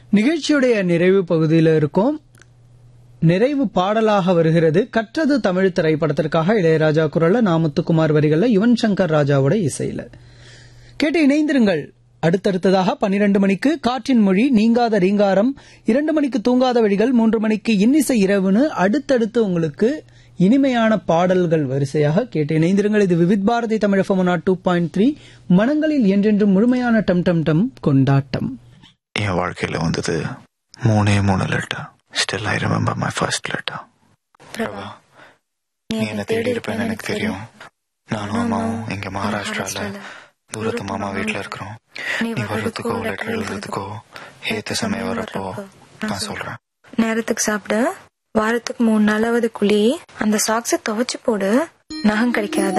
நிகழ்ச்சியுடைய நிறைவு பகுதியில் இருக்கும். நிறைவு பாடலாக வருகிறது கற்றது தமிழ் திரைப்படத்திற்காக இளையராஜா குரல்ல நாமுத்துக்குமார் வரிகள்ல யுவன் சங்கர் ராஜாவோட இசையில கேட்டு இணைந்திருங்கள். அடுத்தடுத்ததாக 12 மணிக்கு காற்றின் மொழி, நீங்காத ரீங்காரம், 2 மணிக்கு தூங்காத வழிகள், 3 மணிக்கு இன்னிசை இரவுன்னு அடுத்தடுத்து உங்களுக்கு இனிமையான பாடல்கள் வரிசையாக கேட்டு இணைந்திருங்கள். இது விவித் பாரதி தமிழ் FM 2.3 மனங்களில் என்றென்றும் முழுமையான டம் டம் டம் கொண்டாட்டம். என் வாழ்க்கையில வந்தது 3 letter. Still I remember my first letter. Prabha, நீ என்ன தேடி இருப்பேன்னு எனக்கு தெரியும். நானும் அம்மாவும் இங்க மகாராஷ்டிரால தூரத்து மாமா வீட்டுல இருக்கிறோம். நீ வர்றதுக்கோ லெட்டர் எழுதுறதுக்கோ ஏத்த சமயம் வரப்போ நான் சொல்றேன். நேரத்துக்கு சாப்பிடு, வாரத்துக்கு 3 நாளாவது குழி, அந்த சாக்ஸை துவைச்சு போடு, நகம் கிடைக்காது.